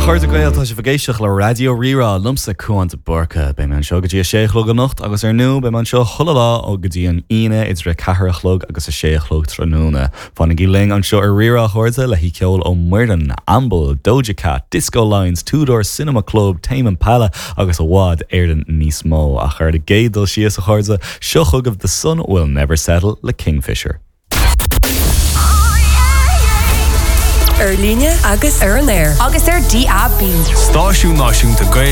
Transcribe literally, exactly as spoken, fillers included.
chuir a gail tá sé bhgéisteach le radio rirá lumsa cuanta borca be man seo go dtí séchlog an nocht agus ar nu be man seo chola lá ó go dtí an ine is re catharachlog agus a séchlog tróna fanna í ling an seo ar rirá chuirde le hí ceol ó Muirden, Amble, Doja Cat, Disco Lines, Two-Door Cinema Club, Tame Impala agus a bhád éirdan níos mó a chuir de gédal sios a chuirde seo chug of The Sun Will Never Settle le Kingfisher. Ar líne agus ar an air agus ar D A B. Stáisiún náisiúnta